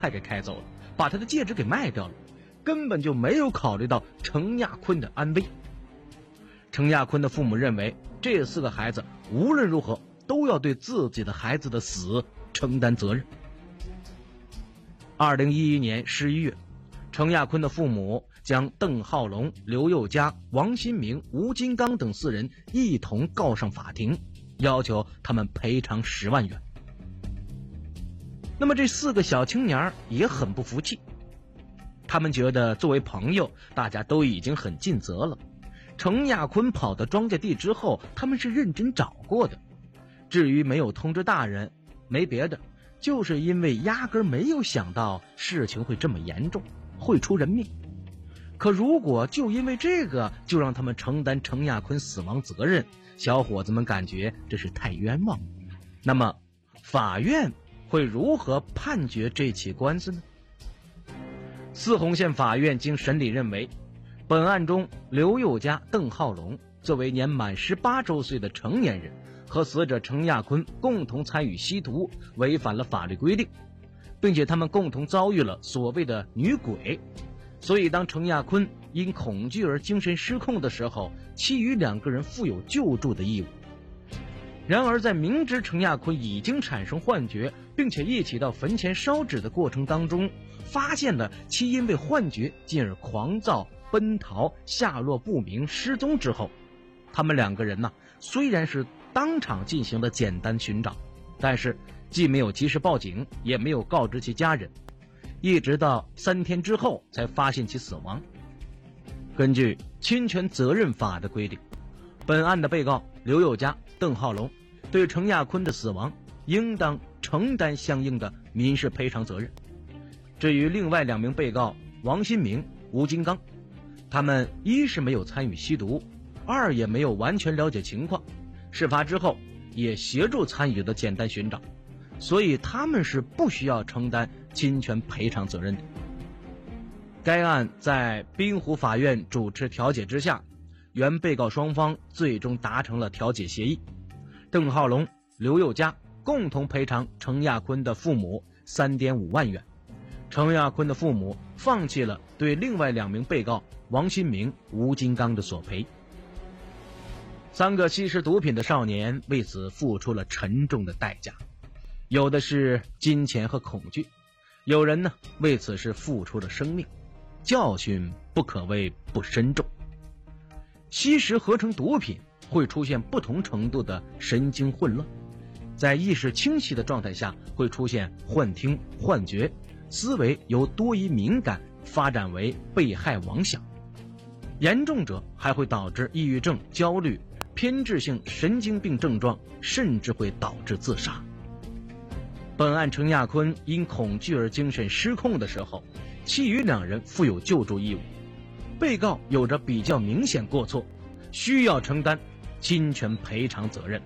给开走了，把他的戒指给卖掉了，根本就没有考虑到程亚坤的安危。程亚坤的父母认为，这4个孩子无论如何都要对自己的孩子的死承担责任。2011年11月，程亚坤的父母将邓浩龙、刘宥嘉、王新明、吴金刚等4人一同告上法庭，要求他们赔偿10万元。那么这4个小青年也很不服气，他们觉得作为朋友，大家都已经很尽责了。程亚坤跑到庄稼地之后，他们是认真找过的。至于没有通知大人，没别的，就是因为压根没有想到事情会这么严重，会出人命。可如果就因为这个就让他们承担程亚坤死亡责任，小伙子们感觉这是太冤枉。那么法院会如何判决这起官司呢？泗洪县法院经审理认为，本案中刘宥嘉、邓浩龙作为年满18周岁的成年人，和死者程亚坤共同参与吸毒，违反了法律规定，并且他们共同遭遇了所谓的女鬼。所以当程亚坤因恐惧而精神失控的时候，其余2个人负有救助的义务。然而在明知程亚坤已经产生幻觉，并且一起到坟前烧纸的过程当中，发现了其因为幻觉进而狂躁、奔逃、下落不明、失踪之后，他们2个人虽然是当场进行了简单寻找，但是既没有及时报警，也没有告知其家人，一直到3天之后才发现其死亡。根据侵权责任法的规定，本案的被告刘宥嘉、邓浩龙对程亚坤的死亡应当承担相应的民事赔偿责任。至于另外2名被告王新明、吴金刚，他们一是没有参与吸毒，二也没有完全了解情况，事发之后也协助参与了简单寻找，所以他们是不需要承担侵权赔偿责任的。该案在滨湖法院主持调解之下，原被告双方最终达成了调解协议，邓浩龙、刘宥嘉共同赔偿程亚坤的父母3.5万元，程亚坤的父母放弃了对另外2名被告王新明、吴金刚的索赔。3个吸食毒品的少年为此付出了沉重的代价，有的是金钱和恐惧，有人为此是付出了生命，教训不可谓不深重。吸食合成毒品会出现不同程度的神经混乱，在意识清晰的状态下会出现幻听、幻觉，思维由多疑敏感发展为被害妄想，严重者还会导致抑郁症、焦虑、偏执性神经病症状，甚至会导致自杀。本案程亚坤因恐惧而精神失控的时候，其余2人负有救助义务，被告有着比较明显过错，需要承担侵权赔偿责任。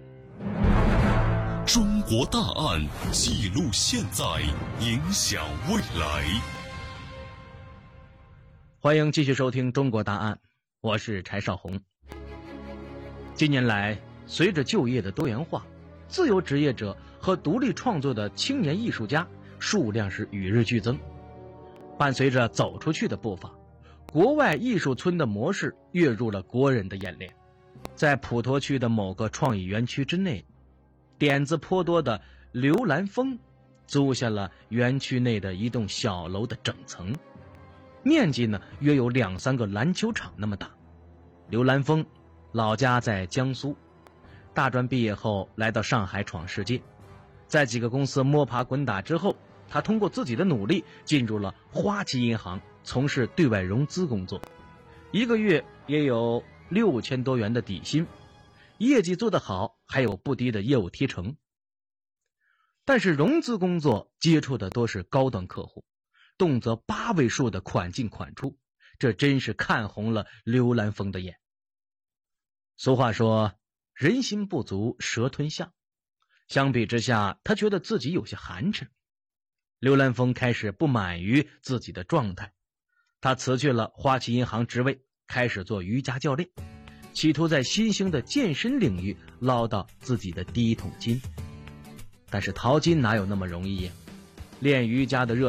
中国大案记录现在，影响未来。 欢迎继续收听中国大案，我是柴少红。近年来，随着就业的多元化，自由职业者和独立创作的青年艺术家数量是与日俱增。伴随着走出去的步伐，国外艺术村的模式跃入了国人的眼帘。在普陀区的某个创意园区之内，点子颇多的刘兰峰租下了园区内的一栋小楼的整层，面积约有2-3个篮球场那么大。刘兰峰老家在江苏，大专毕业后来到上海闯世界，在几个公司摸爬滚打之后，他通过自己的努力进入了花旗银行，从事对外融资工作，1个月也有6000多元的底薪，业绩做得好，还有不低的业务提成。但是融资工作接触的多是高端客户，动辄8位数的款进款出，这真是看红了刘兰峰的眼。俗话说，人心不足蛇吞象，相比之下，他觉得自己有些寒碜。刘兰峰开始不满于自己的状态，他辞去了花旗银行职位，开始做瑜伽教练，企图在新兴的健身领域捞到自己的第一桶金。但是淘金哪有那么容易呀？ 练瑜伽的热